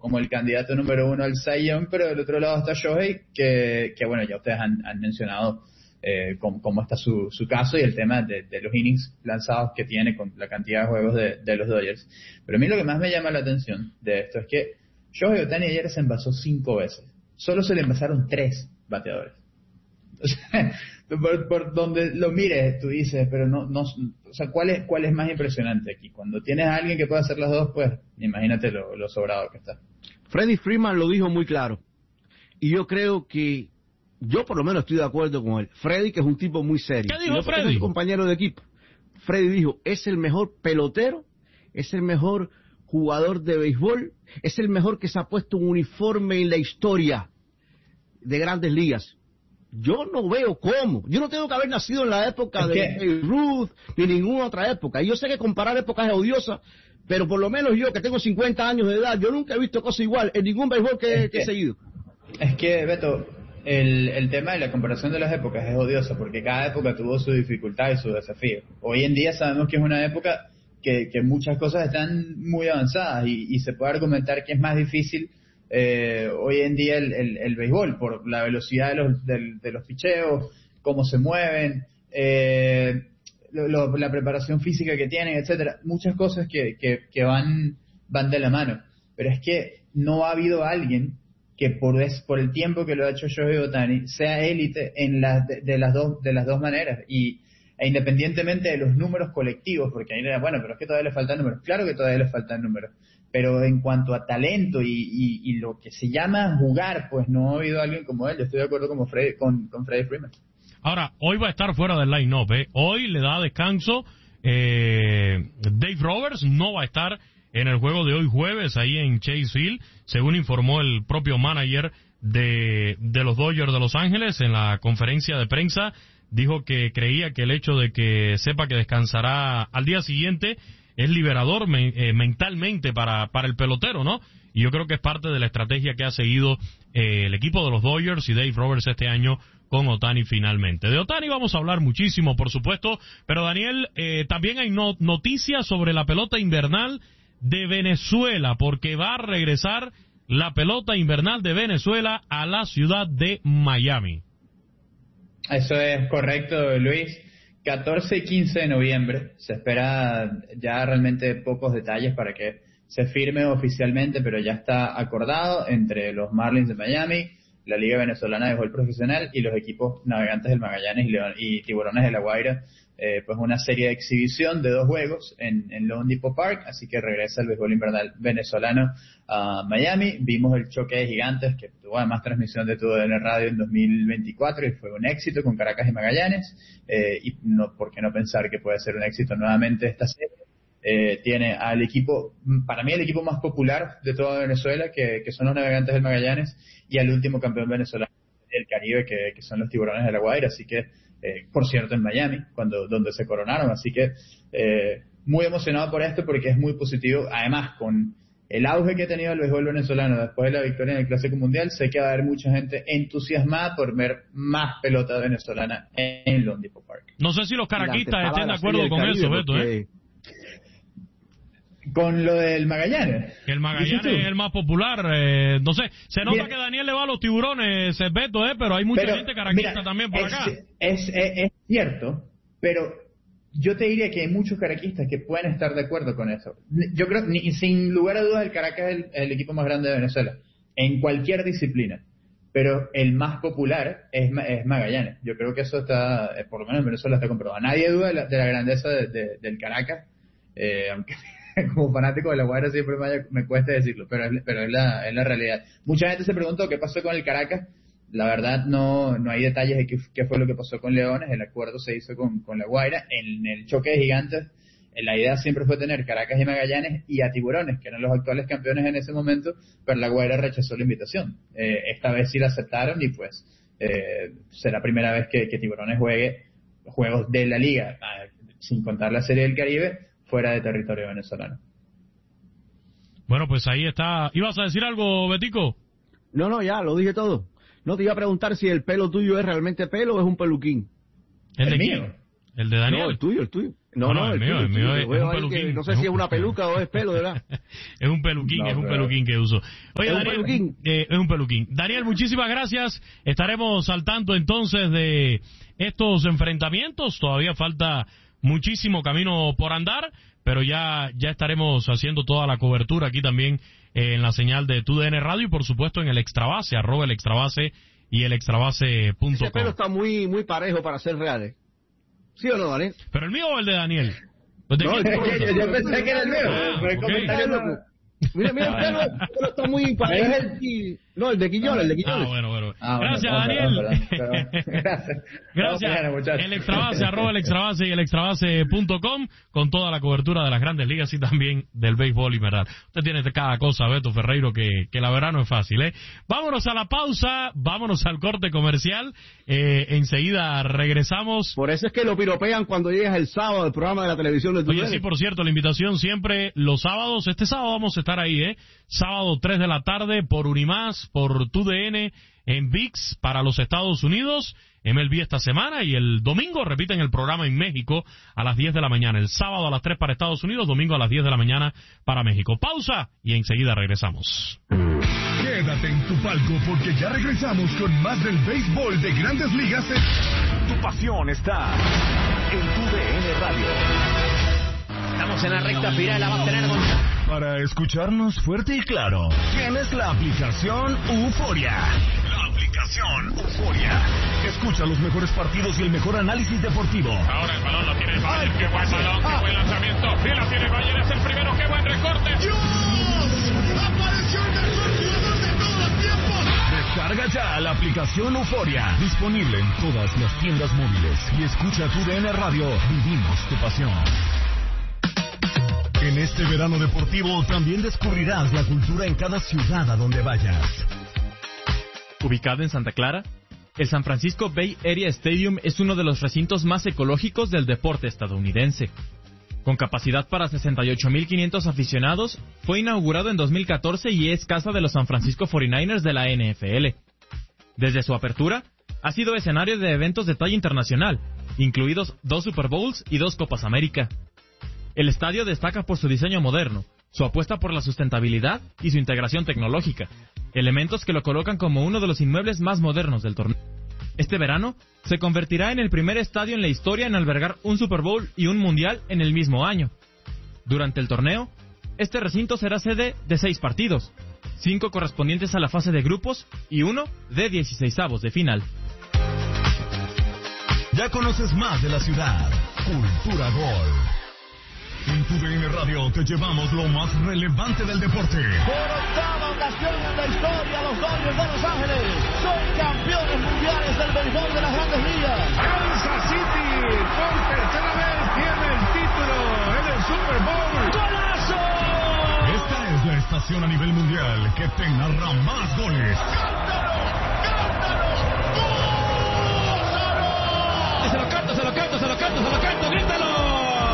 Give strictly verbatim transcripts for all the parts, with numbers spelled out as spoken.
como el candidato número uno al Cy Young, pero del otro lado está Shohei, que, que bueno, ya ustedes han, han mencionado eh, cómo, cómo está su, su caso y el tema de, de los innings lanzados que tiene con la cantidad de juegos de, de los Dodgers. Pero a mí lo que más me llama la atención de esto es que Shohei Ohtani ayer se envasó cinco veces. Solo se le envasaron tres bateadores. O sea, por, por donde lo mires, tú dices, pero no, no, o sea, ¿cuál es, cuál es más impresionante aquí? Cuando tienes a alguien que puede hacer las dos, pues, imagínate lo, lo sobrado que está. Freddie Freeman lo dijo muy claro. Y yo creo que, yo por lo menos estoy de acuerdo con él. Freddie, que es un tipo muy serio. ¿Qué dijo no Freddie? Es un compañero de equipo. Freddie dijo, es el mejor pelotero, es el mejor jugador de béisbol, es el mejor que se ha puesto un uniforme en la historia de Grandes Ligas. Yo no veo cómo. Yo no tengo que haber nacido en la época es de que... Babe Ruth ni ninguna otra época. Y yo sé que comparar épocas es odiosa, pero por lo menos yo, que tengo cincuenta años de edad, yo nunca he visto cosa igual en ningún béisbol que, es que, que he seguido. Es que, Beto, el, el tema de la comparación de las épocas es odioso porque cada época tuvo su dificultad y su desafío. Hoy en día sabemos que es una época que, que muchas cosas están muy avanzadas y, y se puede argumentar que es más difícil eh, hoy en día el, el, el béisbol por la velocidad de los, de, de los picheos, cómo se mueven, eh, lo, lo, la preparación física que tienen, etcétera. Muchas cosas que, que, que van, van de la mano. Pero es que no ha habido alguien que por, es, por el tiempo que lo ha hecho Shohei Ohtani sea élite en las de, de las dos de las dos maneras y e independientemente de los números colectivos, porque ahí era bueno, pero es que todavía le faltan números. Claro que todavía le faltan números, pero en cuanto a talento y, y, y lo que se llama jugar, pues no ha habido alguien como él. Yo estoy de acuerdo como Freddy, con, con Freddie Freeman. Ahora, hoy va a estar fuera del line-up, ¿eh? Hoy le da descanso eh, Dave Roberts, no va a estar en el juego de hoy jueves ahí en Chase Field, según informó el propio manager de, de los Dodgers de Los Ángeles en la conferencia de prensa. Dijo que creía que el hecho de que sepa que descansará al día siguiente es liberador me, eh, mentalmente para, para el pelotero, ¿no? Y yo creo que es parte de la estrategia que ha seguido eh, el equipo de los Dodgers y Dave Roberts este año con Ohtani finalmente. De Ohtani vamos a hablar muchísimo, por supuesto, pero Daniel, eh, también hay no, noticias sobre la pelota invernal de Venezuela, porque va a regresar la pelota invernal de Venezuela a la ciudad de Miami. Eso es correcto, Luis. catorce y quince de noviembre. Se espera ya realmente pocos detalles para que se firme oficialmente, pero ya está acordado entre los Marlins de Miami, la Liga Venezolana de Béisbol Profesional y los equipos Navegantes del Magallanes y, León, y Tiburones de La Guaira. Eh, pues una serie de exhibición de dos juegos en, en Lone Depot Park, así que regresa el béisbol invernal venezolano a Miami. Vimos el choque de gigantes que tuvo además transmisión de todo en el radio en dos mil veinticuatro y fue un éxito con Caracas y Magallanes, eh, y no, ¿por qué no pensar que puede ser un éxito nuevamente esta serie? Eh, tiene al equipo, para mí el equipo más popular de toda Venezuela, que, que son los Navegantes del Magallanes, y al último campeón venezolano del Caribe, que, que son los Tiburones de La Guaira, así que Eh, por cierto en Miami, cuando donde se coronaron, así que eh, muy emocionado por esto porque es muy positivo. Además, con el auge que ha tenido el béisbol venezolano después de la victoria en el Clásico Mundial, sé que va a haber mucha gente entusiasmada por ver más pelota venezolana en Lone Depot Park. No sé si los caraquistas estén de acuerdo con eso, Beto, ¿eh? Con lo del Magallanes. Que el Magallanes es el más popular, eh, no sé, se nota mira, que Daniel le va a los Tiburones, Beto, eh, pero hay mucha pero, gente caraquista mira, también por es, acá. Es, es, es cierto, pero yo te diría que hay muchos caraquistas que pueden estar de acuerdo con eso. Yo creo, ni, sin lugar a dudas, el Caracas es el, el equipo más grande de Venezuela, en cualquier disciplina, pero el más popular es, es Magallanes. Yo creo que eso está, por lo menos en Venezuela está comprobado. Nadie duda de la, de la grandeza de, de, del Caracas, eh, aunque como fanático de La Guaira siempre me, me cuesta decirlo, pero, es, pero es, la, es la realidad. Mucha gente se preguntó qué pasó con el Caracas. La verdad no no hay detalles de qué, qué fue lo que pasó con Leones. El acuerdo se hizo con, con La Guaira. En el choque de gigantes, la idea siempre fue tener Caracas y Magallanes y a Tiburones, que eran los actuales campeones en ese momento, pero La Guaira rechazó la invitación. Eh, esta vez sí la aceptaron y pues eh, será la primera vez que, que Tiburones juegue juegos de la liga, sin contar la Serie del Caribe, fuera de territorio venezolano. Bueno, pues ahí está. ¿Ibas a decir algo, Betico? No, no, ya, lo dije todo. No, te iba a preguntar si el pelo tuyo es realmente pelo o es un peluquín. ¿El, ¿El mío? ¿El de Daniel? No, el tuyo, el tuyo. No, no, no, el, el mío, tuyo, el mío el es, tuyo. es un peluquín. Que, no sé si es una peluca o es pelo, ¿verdad? Es un peluquín, no, es un pero... peluquín que uso. Oye, ¿Es Daniel, un peluquín? Eh, es un peluquín. Daniel, muchísimas gracias. Estaremos al tanto entonces de estos enfrentamientos. Todavía falta muchísimo camino por andar, pero ya, ya estaremos haciendo toda la cobertura aquí también eh, en la señal de Tu D N Radio y por supuesto en el Extrabase, arroba el Extrabase y el extrabase punto com. Ese pelo está muy, muy parejo para ser reales. ¿Sí o no, Daniel? ¿Pero el mío o el de Daniel? ¿De No, quién? yo, yo, yo pensé que era el mío. Ah, Fue el ok. comentario no- Mira, mira, el pelo, el pelo está muy parejo. No, el de Quiñones, el de Ah, Quiñones. bueno, bueno. Ah, bueno, Gracias, perdón, Daniel. perdón, perdón, perdón. Gracias. Gracias. Vamos, muchachos. El Extrabase, arroba el Extrabase y el Extrabase punto com con toda la cobertura de las grandes ligas y también del béisbol invernal. Usted tiene cada cosa, Beto Ferreiro, que, que la verdad no es fácil, ¿eh? Vámonos a la pausa, vámonos al corte comercial. Eh, enseguida regresamos. Por eso es que lo piropean cuando llegas el sábado al programa de la televisión de Tu Oye, D N. sí, por cierto, la invitación siempre los sábados. Este sábado vamos a estar ahí, ¿eh? Sábado tres de la tarde por Unimás, por Tu D N, en V I X para los Estados Unidos, M L B esta semana, y el domingo repiten el programa en México a las diez de la mañana. El sábado a las tres para Estados Unidos, domingo a las diez de la mañana para México. Pausa y enseguida regresamos. Quédate en tu palco porque ya regresamos con más del béisbol de Grandes Ligas. Tu pasión está en Tu D N Radio. Estamos en la recta final, la va a tener con... Para escucharnos fuerte y claro, tienes la aplicación Euforia. La aplicación Euforia. Escucha los mejores partidos y el mejor análisis deportivo. Ahora el balón lo tiene el Bayern, qué buen balón, qué buen lanzamiento. Sí, la tiene el Bayern, es el primero, qué buen recorte. ¡Apareció el mejor jugador de todos los tiempos! Descarga ya la aplicación Euforia. Disponible en todas las tiendas móviles. Y escucha Tu D N Radio. Vivimos tu pasión. En este verano deportivo también descubrirás la cultura en cada ciudad a donde vayas. Ubicado en Santa Clara, el San Francisco Bay Area Stadium es uno de los recintos más ecológicos del deporte estadounidense. Con capacidad para sesenta y ocho mil quinientos aficionados, fue inaugurado en dos mil catorce y es casa de los San Francisco cuarenta y nueve ers de la N F L. Desde su apertura, ha sido escenario de eventos de talla internacional, incluidos dos Super Bowls y dos Copas América. El estadio destaca por su diseño moderno, su apuesta por la sustentabilidad y su integración tecnológica, elementos que lo colocan como uno de los inmuebles más modernos del torneo. Este verano se convertirá en el primer estadio en la historia en albergar un Super Bowl y un Mundial en el mismo año. Durante el torneo, este recinto será sede de seis partidos, cinco correspondientes a la fase de grupos y uno de dieciseisavos de final. Ya conoces más de la ciudad. Cultura Gol. En Tu D N Radio te llevamos lo más relevante del deporte. Por octava ocasión en la historia, los Dodgers de Los Ángeles son campeones mundiales del béisbol de las Grandes Ligas. Kansas City, por tercera vez, tiene el título en el Super Bowl. ¡Golazo! Esta es la estación a nivel mundial que te narra más goles. ¡Cántalo! ¡Cántalo! ¡Gózalo! Se lo canto, se lo canto, se lo canto, se lo canto, grítalo.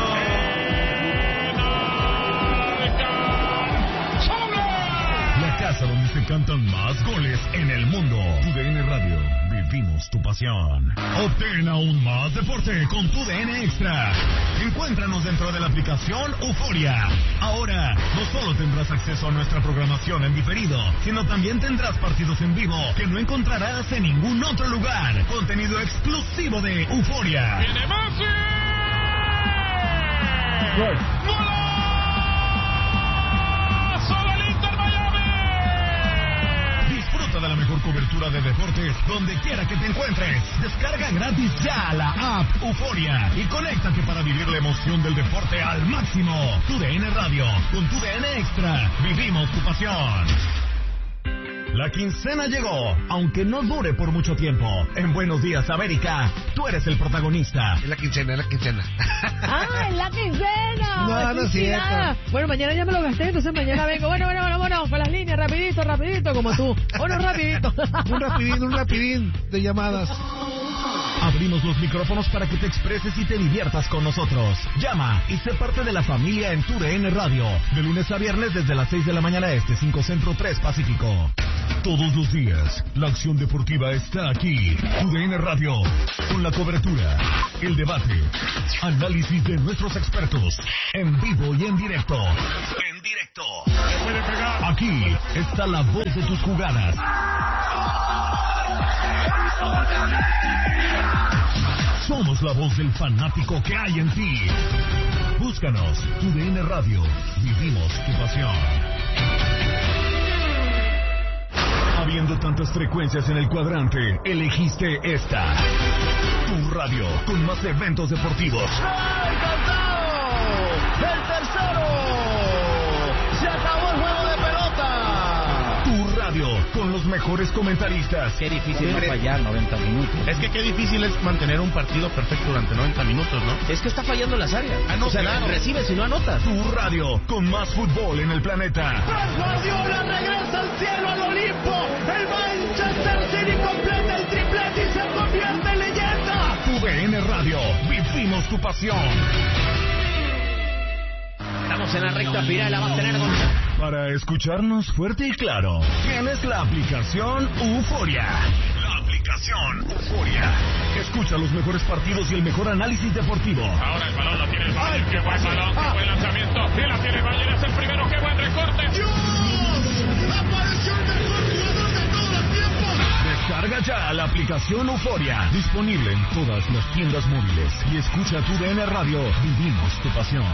La casa donde se cantan más goles en el mundo. Tu D N Radio, vivimos tu pasión. Obtén aún más deporte con Tu D N Extra. Encuéntranos dentro de la aplicación Euforia. Ahora, no solo tendrás acceso a nuestra programación en diferido, sino también tendrás partidos en vivo que no encontrarás en ningún otro lugar. Contenido exclusivo de Euforia. ¡Viene Messi! Gol. ¡Golazo del Inter Miami! Disfruta de la mejor cobertura de deportes donde quiera que te encuentres. Descarga gratis ya la app Euforia y conéctate para vivir la emoción del deporte al máximo. Tu D N Radio, con Tu D N Extra, vivimos tu pasión. La quincena llegó, aunque no dure por mucho tiempo. En Buenos Días, América, tú eres el protagonista. Es la quincena, es la quincena. ¡Ah, es la quincena! No, no es ¡Felicidad! Bueno, mañana ya me lo gasté, entonces mañana vengo. Bueno, bueno, bueno, bueno, con las líneas, rapidito, rapidito, como tú. Bueno, rapidito. Un rapidín, un rapidín de llamadas. Abrimos los micrófonos para que te expreses y te diviertas con nosotros. Llama y sé parte de la familia en Tu D N Radio. De lunes a viernes desde las seis de la mañana este, cinco Centro, tres Pacífico. Todos los días, la acción deportiva está aquí. U D N Radio, con la cobertura, el debate, análisis de nuestros expertos, en vivo y en directo. En directo. Aquí está la voz de tus jugadas. Somos la voz del fanático que hay en ti. Búscanos, U D N Radio. Vivimos tu pasión. Habiendo tantas frecuencias en el cuadrante, elegiste esta. Tu radio, con más eventos deportivos. ¡El tercero! ¡Se acabó el juego de pelota! Tu radio, con los mejores comentaristas. Qué difícil es fallar noventa minutos. Es que qué difícil es mantener un partido perfecto durante noventa minutos, ¿no? Es que está fallando las áreas. Ah, no, o sea, claro. recibes y no anotas. Tu radio, con más fútbol en el planeta. Pep Guardiola regresa al cielo, al Olimpo. El Manchester City completa el triplete y se convierte en leyenda. U D N Radio, vivimos tu pasión. Estamos en la recta final, la va a tener con... Para escucharnos fuerte y claro, tienes la aplicación Euforia. La aplicación Euforia. Escucha los mejores partidos y el mejor análisis deportivo. Ahora el balón lo tiene el Bayern. Qué buen balón, qué buen lanzamiento. Y la tiene el Bayern, es el primero. Qué buen recorte. ¡Dios! ¡Apareció el mejor jugador de todos los tiempos! Descarga ya la aplicación Euforia. Disponible en todas las tiendas móviles. Y escucha tu D N Radio. Vivimos tu pasión.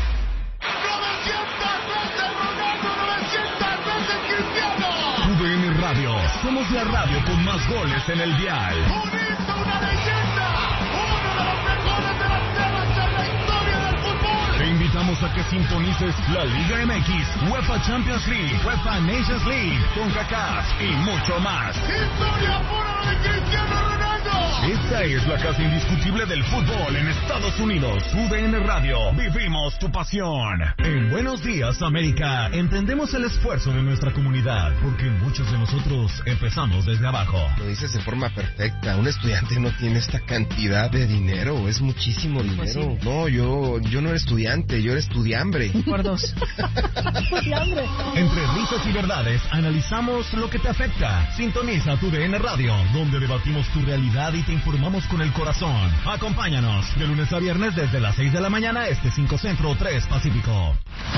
novecientas veces Ronaldo, novecientas veces Cristiano. U D N Radio. Somos la radio con más goles en el dial. Un hito, una leyenda. Uno de los mejores delanteros en la historia del fútbol. Te invitamos a que sintonices la Liga M X, UEFA Champions League, UEFA Nations League, CONCACAF y mucho más. Historia pura de Cristiano Ronaldo. Esta es la casa indiscutible del fútbol en Estados Unidos. U D N Radio, vivimos tu pasión. En Buenos Días, América, entendemos el esfuerzo de nuestra comunidad, porque muchos de nosotros empezamos desde abajo. Lo dices de forma perfecta. Un estudiante no tiene esta cantidad de dinero, es muchísimo dinero. Pues sí. No, yo yo no era estudiante, yo era estudiambre. Por dos. Estudiambre. Entre risas y verdades, analizamos lo que te afecta. Sintoniza tu D N Radio, donde debatimos tu realidad y te informamos con el corazón. Acompáñanos de lunes a viernes desde las seis de la mañana, este cinco Centro, tres Pacífico.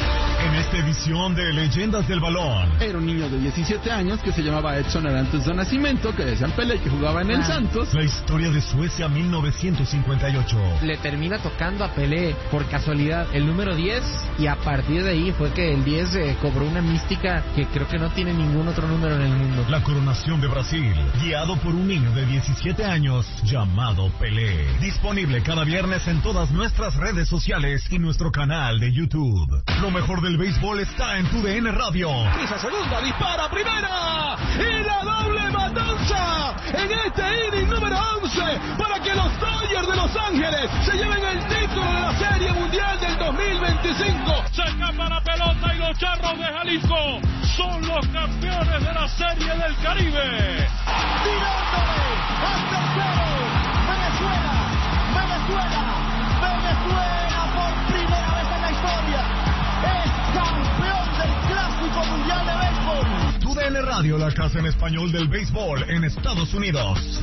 En esta edición de Leyendas del Balón. Era un niño de diecisiete años que se llamaba Edson Arantes de Nacimiento, que decían Pelé, que jugaba en el Santos. La historia de Suecia mil novecientos cincuenta y ocho. Le termina tocando a Pelé, por casualidad, el número diez, y a partir de ahí fue que el diez eh, cobró una mística que creo que no tiene ningún otro número en el mundo. La coronación de Brasil, guiado por un niño de diecisiete años llamado Pelé. Disponible cada viernes en todas nuestras redes sociales y nuestro canal de YouTube. Lo mejor del béisbol está en tu D N Radio. Pisa segunda, dispara primera y la doble matanza en este inning número once para que los Dodgers de Los Ángeles se lleven el título de la Serie Mundial del dos mil veinticinco. Se escapa la pelota y los Charros de Jalisco son los campeones de la Serie del Caribe. Tirándole al tercero, Venezuela, Venezuela, Venezuela por primera vez en la historia es campeón del Clásico Mundial de Béisbol. Tu D N Radio, la casa en español del béisbol en Estados Unidos.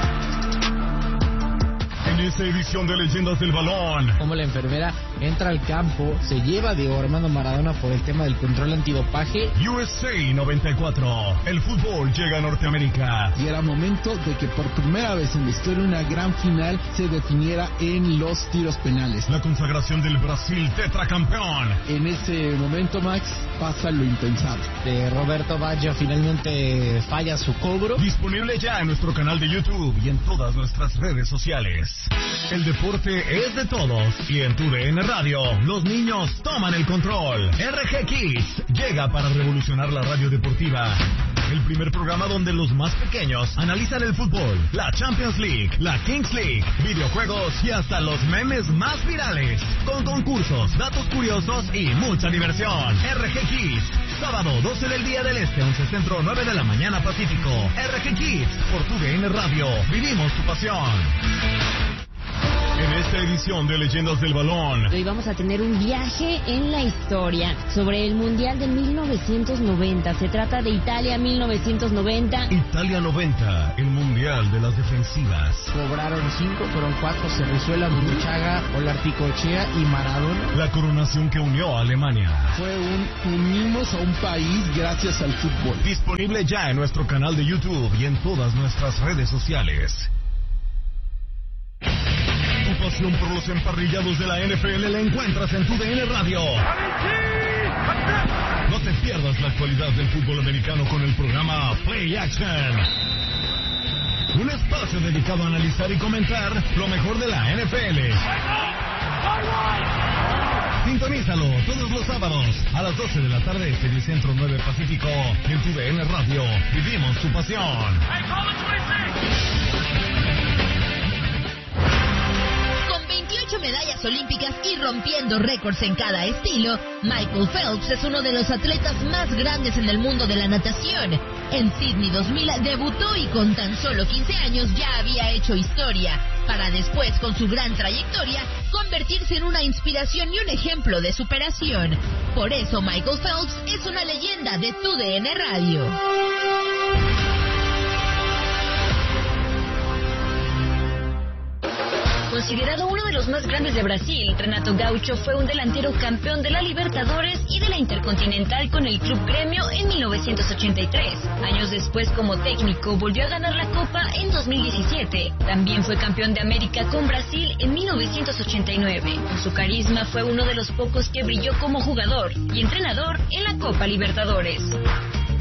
En esta edición de Leyendas del Balón. Como la enfermera entra al campo, se lleva a Diego Armando Maradona por el tema del control antidopaje. U S A noventa y cuatro. El fútbol llega a Norteamérica. Y era momento de que por primera vez en la historia una gran final se definiera en los tiros penales. La consagración del Brasil tetracampeón. En ese momento, Max, pasa lo impensable. De Roberto Baggio finalmente falla su cobro. Disponible ya en nuestro canal de YouTube y en todas nuestras redes sociales. El deporte es de todos y en tu D N Radio los niños toman el control. R G Kids llega para revolucionar la radio deportiva. El primer programa donde los más pequeños analizan el fútbol, la Champions League, la Kings League, videojuegos y hasta los memes más virales. Con concursos, datos curiosos y mucha diversión. R G Kids, sábado doce del día del Este, once Centro, nueve de la mañana Pacífico. R G Kids, por tu D N Radio. Vivimos tu pasión. En esta edición de Leyendas del Balón, hoy vamos a tener un viaje en la historia sobre el Mundial de mil novecientos noventa. Se trata de Italia mil novecientos noventa. Italia noventa, el Mundial de las defensivas. Cobraron cinco, fueron cuatro, Cerrizuela, Burruchaga, Olarticochea y Maradona. La coronación que unió a Alemania. Fue un unimos a un país gracias al fútbol. Disponible ya en nuestro canal de YouTube y en todas nuestras redes sociales. Tu pasión por los emparrillados de la N F L la encuentras en tu D N Radio. No te pierdas la actualidad del fútbol americano con el programa Play Action. Un espacio dedicado a analizar y comentar lo mejor de la N F L. Sintonízalo todos los sábados a las doce de la tarde, este y Centro nueve Pacífico, en tu D N Radio. Vivimos tu pasión. veintiocho medallas olímpicas y rompiendo récords en cada estilo, Michael Phelps es uno de los atletas más grandes en el mundo de la natación. En Sydney dos mil debutó y con tan solo quince años ya había hecho historia, para después, con su gran trayectoria, convertirse en una inspiración y un ejemplo de superación. Por eso Michael Phelps es una leyenda de tu D N Radio. Considerado uno de los más grandes de Brasil, Renato Gaucho fue un delantero campeón de la Libertadores y de la Intercontinental con el Club Gremio en mil novecientos ochenta y tres. Años después, como técnico, volvió a ganar la Copa en dos mil diecisiete. También fue campeón de América con Brasil en mil novecientos ochenta y nueve. Con su carisma fue uno de los pocos que brilló como jugador y entrenador en la Copa Libertadores.